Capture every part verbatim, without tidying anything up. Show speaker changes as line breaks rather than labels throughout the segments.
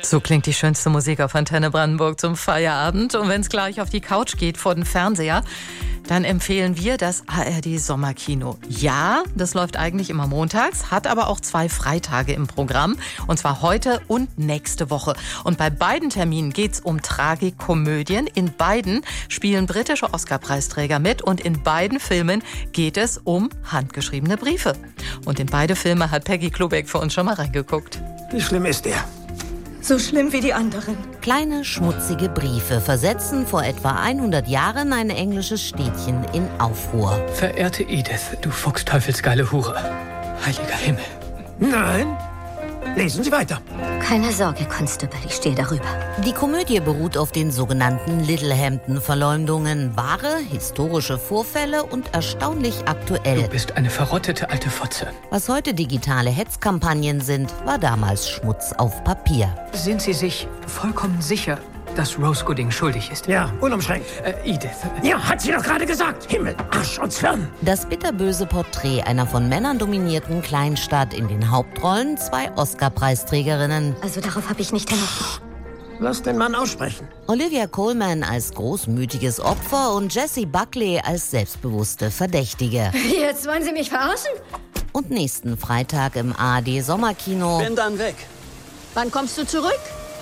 So klingt die schönste Musik auf Antenne Brandenburg zum Feierabend. Und wenn es gleich auf die Couch geht vor dem Fernseher, dann empfehlen wir das A R D Sommerkino. Ja, das läuft eigentlich immer montags, hat aber auch zwei Freitage im Programm. Und zwar heute und nächste Woche. Und bei beiden Terminen geht's um Tragikomödien. In beiden spielen britische Oscar-Preisträger mit. Und in beiden Filmen geht es um handgeschriebene Briefe. Und in beide Filme hat Peggy Klubeck für uns schon mal reingeguckt.
Wie schlimm ist der?
So schlimm wie die anderen.
Kleine, schmutzige Briefe versetzen vor etwa hundert Jahren ein englisches Städtchen in Aufruhr.
Verehrte Edith, du fuchsteufelsgeile Hure. Heiliger Himmel.
Nein. Lesen Sie weiter.
Keine Sorge, Constable, ich stehe darüber.
Die Komödie beruht auf den sogenannten Littlehampton-Verleumdungen. Wahre, historische Vorfälle und erstaunlich aktuell.
Du bist eine verrottete alte Fotze.
Was heute digitale Hetzkampagnen sind, war damals Schmutz auf Papier.
Sind Sie sich vollkommen sicher, dass Rose Gooding schuldig ist?
Ja, unumschränkt.
Äh, Edith.
Ja, hat sie doch gerade gesagt. Himmel, Arsch und Zwirn.
Das bitterböse Porträt einer von Männern dominierten Kleinstadt, in den Hauptrollen zwei Oscar-Preisträgerinnen.
Also darauf habe ich nicht erwartet.
Lass den Mann aussprechen.
Olivia Colman als großmütiges Opfer und Jessie Buckley als selbstbewusste Verdächtige.
Jetzt wollen Sie mich verarschen?
Und nächsten Freitag im A R D Sommerkino.
Bin dann weg.
Wann kommst du zurück?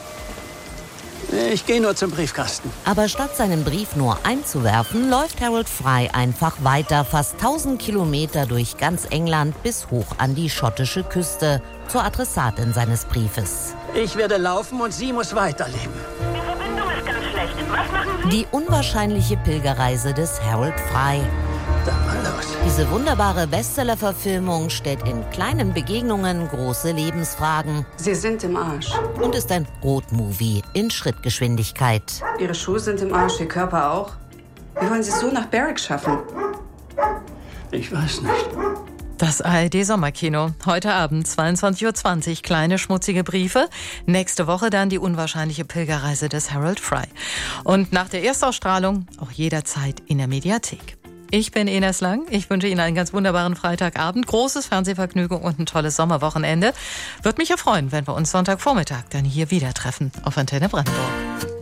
Ich gehe nur zum Briefkasten.
Aber statt seinen Brief nur einzuwerfen, läuft Harold Fry einfach weiter, fast tausend Kilometer durch ganz England bis hoch an die schottische Küste, zur Adressatin seines Briefes.
Ich werde laufen und sie muss weiterleben.
Die Verbindung ist ganz schlecht. Was machen Sie?
Die unwahrscheinliche Pilgerreise des Harold Fry.
Dann mal los.
Diese wunderbare Bestseller-Verfilmung stellt in kleinen Begegnungen große Lebensfragen
Sie sind im Arsch.
und ist ein Roadmovie in Schrittgeschwindigkeit.
Ihre Schuhe sind im Arsch, Ihr Körper auch. Wie wollen Sie es so nach Berwick schaffen?
Ich weiß nicht.
Das A R D Sommerkino. Heute Abend zweiundzwanzig Uhr zwanzig. Kleine schmutzige Briefe. Nächste Woche dann die unwahrscheinliche Pilgerreise des Harold Fry. Und nach der Erstausstrahlung auch jederzeit in der Mediathek. Ich bin Ines Lang. Ich wünsche Ihnen einen ganz wunderbaren Freitagabend, großes Fernsehvergnügen und ein tolles Sommerwochenende. Würde mich ja freuen, wenn wir uns Sonntagvormittag dann hier wieder treffen auf Antenne Brandenburg.